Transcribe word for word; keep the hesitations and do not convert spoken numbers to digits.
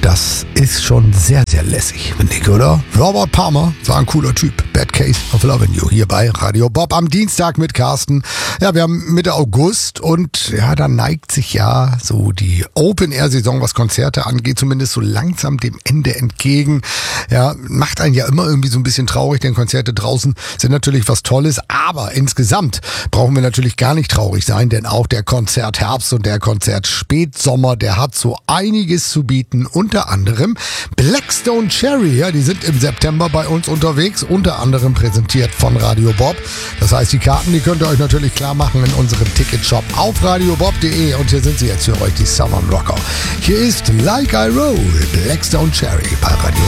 das ist schon sehr, sehr lässig, finde ich, oder? Robert Palmer war ein cooler Typ. Bad Case of Lovin' You hier bei Radio Bob am Dienstag mit Carsten. Ja, wir haben Mitte August und ja, da neigt sich ja so die Open-Air-Saison, was Konzerte angeht, zumindest so langsam dem Ende entgegen. Ja, macht einen ja immer irgendwie so ein bisschen traurig, denn Konzerte draußen sind natürlich was Tolles, aber insgesamt brauchen wir natürlich gar nicht traurig sein, denn auch der Konzertherbst und der Konzertspätsommer, der hat so einiges zu bieten, unter anderem Blackstone Cherry, ja, die sind im September bei uns unterwegs, unter anderem präsentiert von Radio Bob. Das heißt, die Karten, die könnt ihr euch natürlich klar machen in unserem Ticketshop auf radiobob punkt de und hier sind sie jetzt für euch, die Southern Rocker. Hier ist Like I Roll, Blackstone Cherry bei Radio